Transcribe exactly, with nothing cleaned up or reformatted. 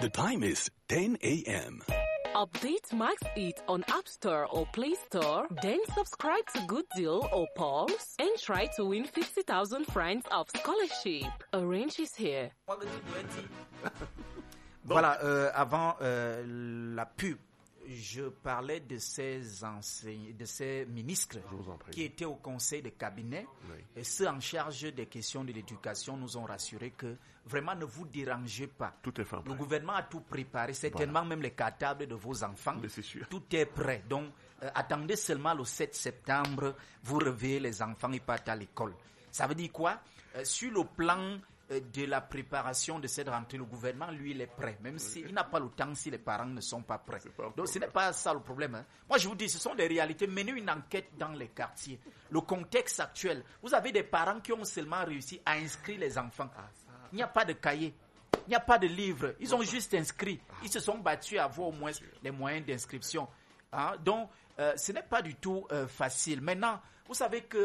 The time is ten a.m. Update Max It on App Store or Play Store, then subscribe to Good Deal or Pulse and try to win fifty thousand francs of scholarship. A range is here. Voilà, euh, avant euh, la pub, je parlais de ces enseignants, de ces ministres qui étaient au conseil de cabinet. Oui. Et ceux en charge des questions de l'éducation nous ont rassuré que vraiment ne vous dérangez pas. Tout est fait. Le gouvernement a tout préparé, certainement voilà. Même les cartables de vos enfants. Mais c'est sûr. Tout est prêt. Donc euh, attendez seulement le sept septembre, vous réveillez les enfants et partent à l'école. Ça veut dire quoi? euh, Sur le plan de la préparation de cette rentrée, le gouvernement, lui, il est prêt. Même s'il n'a pas le temps si les parents ne sont pas prêts. Pas Donc, ce n'est pas ça le problème. Hein. Moi, je vous dis, ce sont des réalités. Menez une enquête dans les quartiers. Le contexte actuel. Vous avez des parents qui ont seulement réussi à inscrire les enfants. Il n'y a pas de cahier. Il n'y a pas de livre. Ils ont juste inscrit. Ils se sont battus à avoir au moins les moyens d'inscription. Hein. Donc, euh, ce n'est pas du tout euh, facile. Maintenant, vous savez que